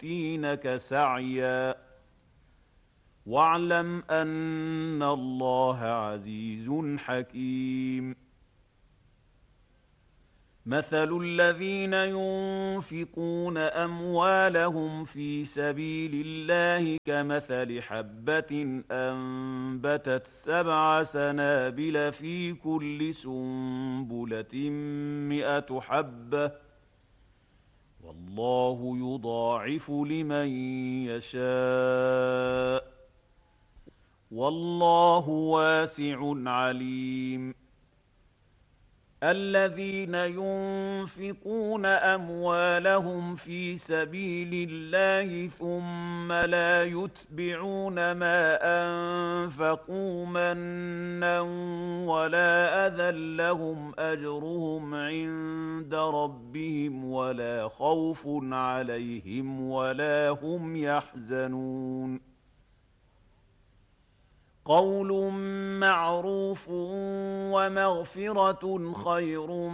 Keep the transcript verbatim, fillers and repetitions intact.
يفتينك سعيا واعلم أن الله عزيز حكيم. مثل الذين ينفقون أموالهم في سبيل الله كمثل حبة أنبتت سبع سنابل في كل سنبلة مئة حبة والله يضاعف لمن يشاء والله واسع عليم. الذين ينفقون أموالهم في سبيل الله ثم لا يتبعون ما أنفقوا منا ولا أذى لهم أجرهم عند ربهم ولا خوف عليهم ولا هم يحزنون. قول معروف ومغفرة خير